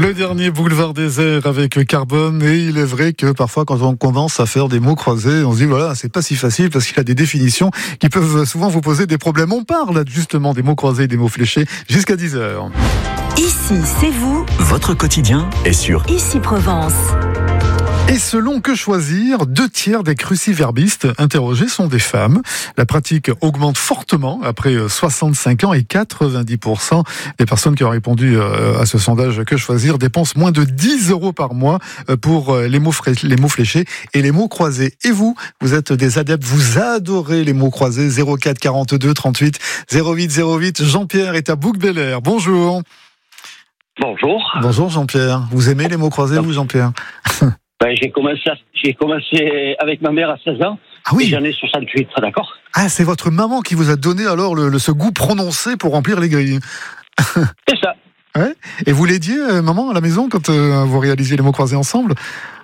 Le dernier boulevard désert avec Carbone, et il est vrai que parfois quand on commence à faire des mots croisés, on se dit voilà, c'est pas si facile parce qu'il y a des définitions qui peuvent souvent vous poser des problèmes. On parle justement des mots croisés et des mots fléchés jusqu'à 10h. Ici, c'est vous. Votre quotidien est sur Ici Provence. Et selon Que Choisir, 2/3 des cruciverbistes interrogés sont des femmes. La pratique augmente fortement après 65 ans et 90% des personnes qui ont répondu à ce sondage Que Choisir dépensent moins de 10 € par mois pour les mots fléchés et les mots croisés. Et vous êtes des adeptes, vous adorez les mots croisés. 04 42 38 08 08. Jean-Pierre est à Bouc-Bel-Air. Bonjour. Bonjour. Bonjour Jean-Pierre. Vous aimez les mots croisés, vous Jean-Pierre? J'ai commencé avec ma mère à 16 ans. Ah oui. Et j'en ai 68, d'accord? Ah, c'est votre maman qui vous a donné alors ce goût prononcé pour remplir les grilles. C'est ça. Ouais. Et vous l'aidiez, maman, à la maison, quand vous réalisiez les mots croisés ensemble?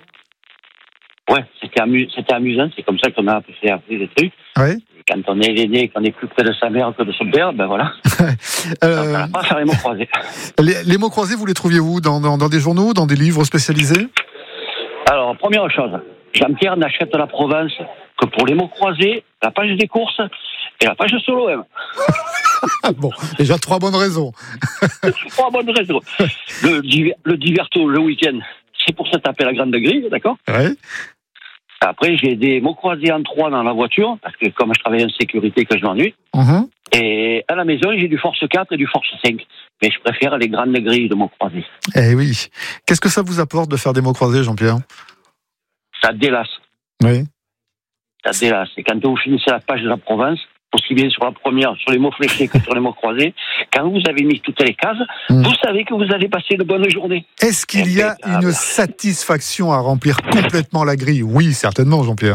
Ouais, c'était amusant. C'est comme ça qu'on a appris des trucs. Ouais. Et quand on est l'aîné, qu'on est plus près de sa mère que de son père, ben voilà. On n'a pas à faire les mots croisés. Les mots croisés, vous les trouviez où? Dans des journaux, dans des livres spécialisés? Alors, première chose, Jean-Pierre n'achète la Provence que pour les mots croisés, la page des courses et la page sur l'OM. Bon, déjà 3 bonnes raisons. 3 bonnes raisons. Le diverto, le week-end, c'est pour se taper la grande grille, d'accord? Ouais. Après, j'ai des mots croisés en 3 dans la voiture, parce que comme je travaille en sécurité, que je m'ennuie. Et à la maison, j'ai du Force 4 et du Force 5. Mais je préfère les grandes grilles de mots croisés. Eh oui. Qu'est-ce que ça vous apporte de faire des mots croisés, Jean-Pierre? Ça délasse. Oui. Ça délasse. Et quand vous finissez la page de la Provence, aussi bien sur la première, sur les mots fléchés que sur les mots croisés, quand vous avez mis toutes les cases, vous savez que vous allez passer une bonne journée. Est-ce qu'il y a une satisfaction à remplir complètement la grille? Oui, certainement, Jean-Pierre.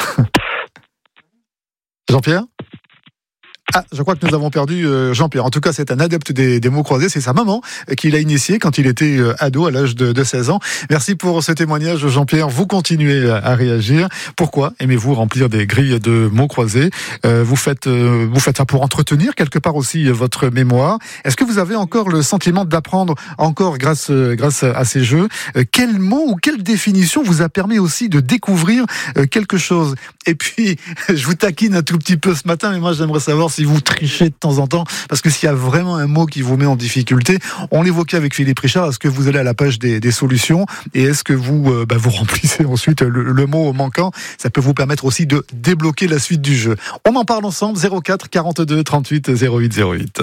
Jean-Pierre? Ah, je crois que nous avons perdu Jean-Pierre. En tout cas, c'est un adepte des mots croisés. C'est sa maman qui l'a initié quand il était ado à l'âge de 16 ans. Merci pour ce témoignage, Jean-Pierre. Vous continuez à réagir. Pourquoi aimez-vous remplir des grilles de mots croisés? Vous faites ça pour entretenir quelque part aussi votre mémoire. Est-ce que vous avez encore le sentiment d'apprendre encore grâce à ces jeux? Quel mot ou quelle définition vous a permis aussi de découvrir quelque chose? Et puis, je vous taquine un tout petit peu ce matin, mais moi j'aimerais savoir si vous trichez de temps en temps, parce que s'il y a vraiment un mot qui vous met en difficulté, on l'évoquait avec Philippe Richard, est-ce que vous allez à la page des solutions et est-ce que vous remplissez ensuite le mot manquant? Ça peut vous permettre aussi de débloquer la suite du jeu. On en parle ensemble, 04 42 38 08 08.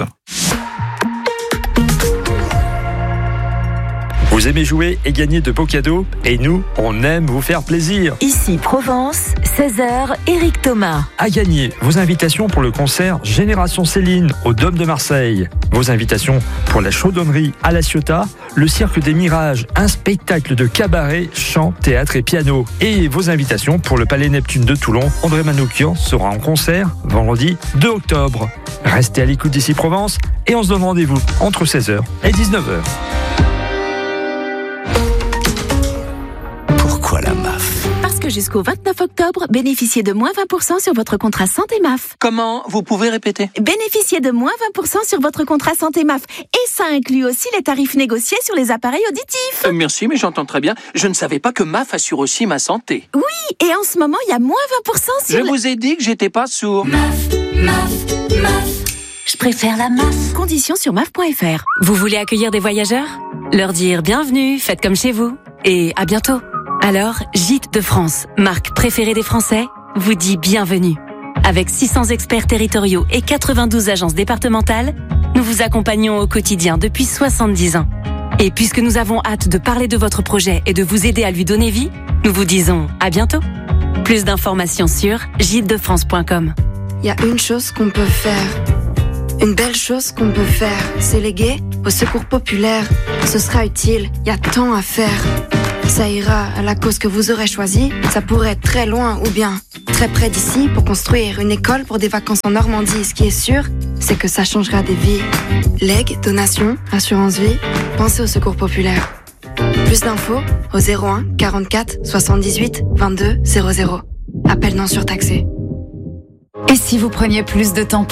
Vous aimez jouer et gagner de beaux cadeaux? Et nous, on aime vous faire plaisir. Ici Provence, 16h, Éric Thomas. À gagner vos invitations pour le concert Génération Céline au Dôme de Marseille. Vos invitations pour la chaudronnerie à La Ciotat, le Cirque des Mirages, un spectacle de cabaret, chant, théâtre et piano. Et vos invitations pour le Palais Neptune de Toulon. André Manoukian sera en concert vendredi 2 octobre. Restez à l'écoute d'Ici Provence et on se donne rendez-vous entre 16h et 19h. Pourquoi la MAF? Parce que jusqu'au 29 octobre, bénéficiez de moins 20% sur votre contrat santé MAF. Comment? Vous pouvez répéter? Bénéficiez de moins 20% sur votre contrat santé MAF. Et ça inclut aussi les tarifs négociés sur les appareils auditifs. Merci, mais j'entends très bien. Je ne savais pas que MAF assure aussi ma santé. Oui, et en ce moment, il y a moins 20% sur Je vous ai dit que j'étais pas sourd. MAF. Je préfère la MAF. Conditions sur MAF.fr. Vous voulez accueillir des voyageurs? Leur dire bienvenue, faites comme chez vous. Et à bientôt. Alors, Gîtes de France, marque préférée des Français, vous dit bienvenue. Avec 600 experts territoriaux et 92 agences départementales, nous vous accompagnons au quotidien depuis 70 ans. Et puisque nous avons hâte de parler de votre projet et de vous aider à lui donner vie, nous vous disons à bientôt. Plus d'informations sur gîtesdefrance.com. Il y a une chose qu'on peut faire. Une belle chose qu'on peut faire, c'est léguer au secours populaire. Ce sera utile, il y a tant à faire. Ça ira à la cause que vous aurez choisie. Ça pourrait être très loin ou bien très près d'ici pour construire une école pour des vacances en Normandie. Ce qui est sûr, c'est que ça changera des vies. Legs, donations, assurance vie, pensez au secours populaire. Plus d'infos au 01 44 78 22 00. Appel non surtaxé. Et si vous preniez plus de temps pour vous ?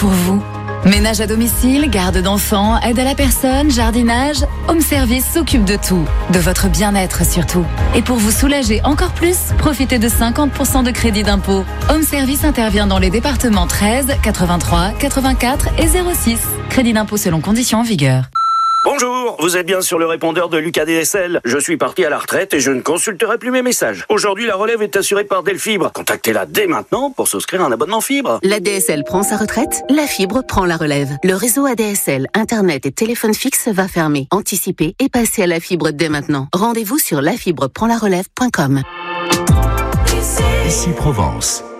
Ménage à domicile, garde d'enfants, aide à la personne, jardinage, Home Service s'occupe de tout. De votre bien-être surtout. Et pour vous soulager encore plus, profitez de 50% de crédit d'impôt. Home Service intervient dans les départements 13, 83, 84 et 06. Crédit d'impôt selon conditions en vigueur. Bonjour, vous êtes bien sur le répondeur de Lucas DSL. Je suis parti à la retraite et je ne consulterai plus mes messages. Aujourd'hui, la relève est assurée par Delfibre. Contactez-la dès maintenant pour souscrire un abonnement fibre. L'ADSL prend sa retraite, la fibre prend la relève. Le réseau ADSL, Internet et téléphone fixe va fermer. Anticipez et passez à la fibre dès maintenant. Rendez-vous sur lafibreprendlarelève.com. Ici Provence.